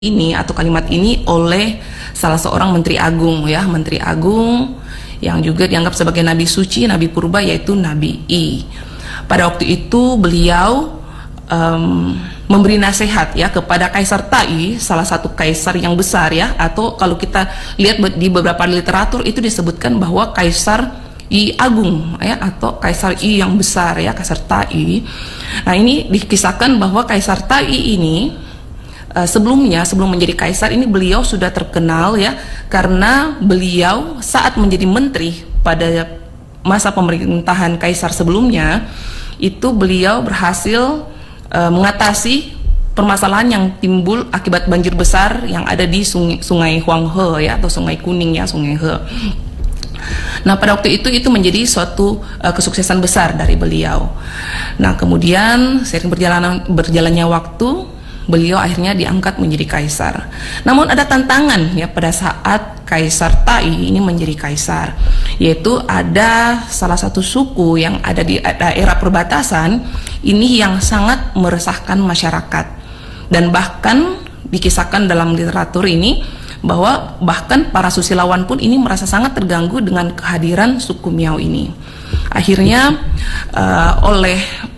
ini atau kalimat ini oleh salah seorang menteri agung, ya, menteri agung yang juga dianggap sebagai nabi suci, nabi purba, yaitu Nabi I. Pada waktu itu beliau memberi nasihat, ya, kepada Kaisar Tai, salah satu kaisar yang besar, ya, atau kalau kita lihat di beberapa literatur itu disebutkan bahwa Kaisar I Agung, ya, atau Kaisar I yang besar, ya, Kaisar Tai. Nah, ini dikisahkan bahwa Kaisar Tai ini sebelumnya, sebelum menjadi kaisar ini, beliau sudah terkenal, ya, karena beliau saat menjadi menteri pada masa pemerintahan kaisar sebelumnya itu beliau berhasil mengatasi permasalahan yang timbul akibat banjir besar yang ada di sungai Huanghe, ya, atau Sungai Kuning, ya, Sungai He. Nah, pada waktu itu menjadi suatu kesuksesan besar dari beliau. Nah, kemudian seiring berjalannya waktu, beliau akhirnya diangkat menjadi kaisar. Namun ada tantangan, ya, pada saat Kaisar Tai ini menjadi kaisar, yaitu ada salah satu suku yang ada di daerah perbatasan ini yang sangat meresahkan masyarakat, dan bahkan dikisahkan dalam literatur ini bahwa bahkan para susilawan pun ini merasa sangat terganggu dengan kehadiran suku Miao ini. Akhirnya oleh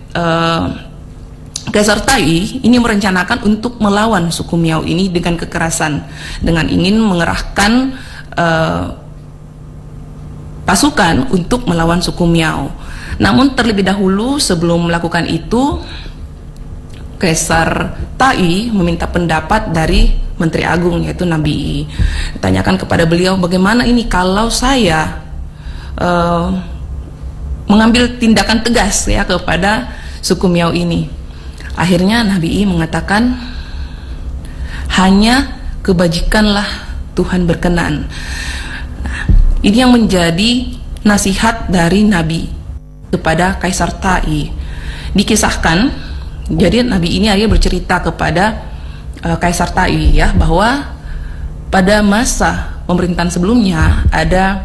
Kaisar Tai ini merencanakan untuk melawan suku Miao ini dengan kekerasan, dengan ingin mengerahkan pasukan untuk melawan suku Miao. Namun terlebih dahulu sebelum melakukan itu, Kaisar Tai meminta pendapat dari Menteri Agung, yaitu Nabi I. Ditanyakan kepada beliau, bagaimana ini kalau saya mengambil tindakan tegas, ya, kepada suku Miao ini. Akhirnya Nabi I mengatakan, hanya kebajikanlah Tuhan berkenan. Nah, ini yang menjadi nasihat dari Nabi kepada Kaisar Tai. Dikisahkan, jadi Nabi ini akhirnya bercerita kepada Kaisar Tai, ya, bahwa pada masa pemerintahan sebelumnya ada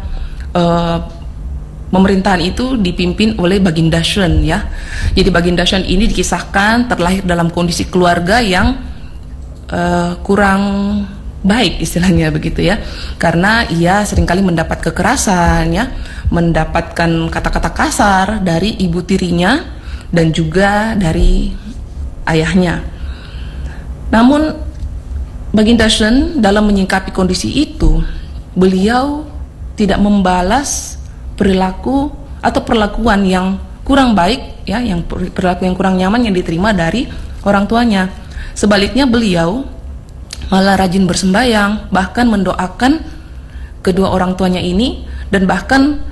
pemerintahan itu dipimpin oleh Baginda Shen, ya. Jadi Baginda Shen ini dikisahkan terlahir dalam kondisi keluarga yang kurang baik, istilahnya begitu, ya. Karena ia seringkali mendapat kekerasan, ya, mendapatkan kata-kata kasar dari ibu tirinya dan juga dari ayahnya. Namun Baginda Shen dalam menyikapi kondisi itu, beliau tidak membalas perilaku atau perlakuan yang kurang baik, ya, yang perilaku yang kurang nyaman yang diterima dari orang tuanya. Sebaliknya beliau malah rajin bersembahyang, bahkan mendoakan kedua orang tuanya ini, dan bahkan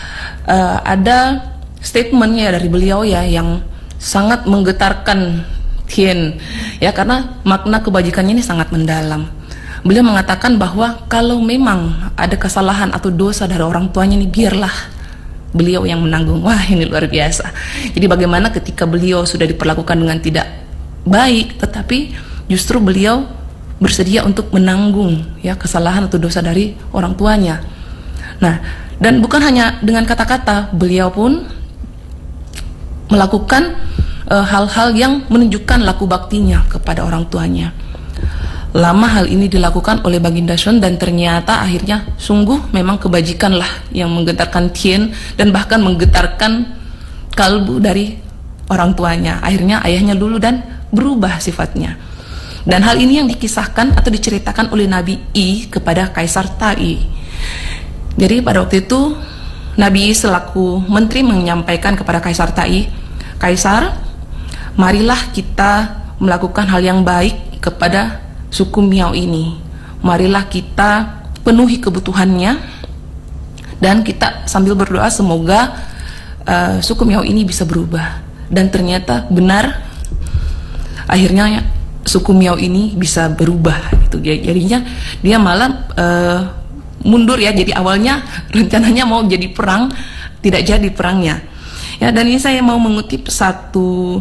ada statementnya dari beliau, ya, yang sangat menggetarkan Tien, ya, karena makna kebajikannya ini sangat mendalam. Beliau mengatakan bahwa kalau memang ada kesalahan atau dosa dari orang tuanya ini, biarlah beliau yang menanggung. Wah, ini luar biasa. Jadi bagaimana ketika beliau sudah diperlakukan dengan tidak baik, tetapi justru beliau bersedia untuk menanggung, ya, kesalahan atau dosa dari orang tuanya. Nah, dan bukan hanya dengan kata-kata, beliau pun melakukan hal-hal yang menunjukkan laku baktinya kepada orang tuanya. Lama hal ini dilakukan oleh Baginda Shen, dan ternyata akhirnya sungguh memang kebajikanlah yang menggetarkan Tien dan bahkan menggetarkan kalbu dari orang tuanya. Akhirnya ayahnya luluh dan berubah sifatnya. Dan hal ini yang dikisahkan atau diceritakan oleh Nabi I kepada Kaisar Tai. Jadi pada waktu itu Nabi I selaku menteri menyampaikan kepada Kaisar Tai, Kaisar, marilah kita melakukan hal yang baik kepada suku Miao ini. Marilah kita penuhi kebutuhannya, dan kita sambil berdoa semoga suku Miao ini bisa berubah. Dan ternyata benar, akhirnya suku Miao ini bisa berubah, gitu. Jadinya dia malah mundur, ya. Jadi awalnya rencananya mau jadi perang, tidak jadi perangnya, ya. Dan ini saya mau mengutip satu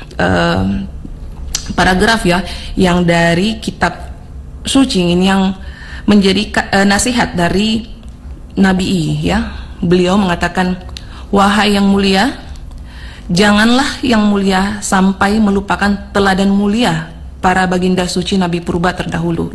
paragraf, ya, yang dari kitab suci ini yang menjadi nasihat dari Nabi I, ya. Beliau mengatakan, wahai yang mulia, janganlah yang mulia sampai melupakan teladan mulia para baginda suci Nabi Purba terdahulu.